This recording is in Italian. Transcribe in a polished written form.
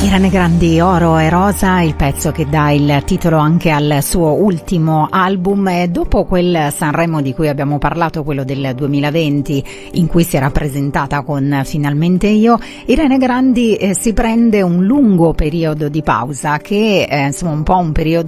Irene Grandi, Oro e Rosa, il pezzo che dà il titolo anche al suo ultimo album, e dopo quel Sanremo di cui abbiamo parlato, quello del 2020, in cui si era presentata con Finalmente Io, Irene Grandi si prende un lungo periodo di pausa che insomma un po' un periodo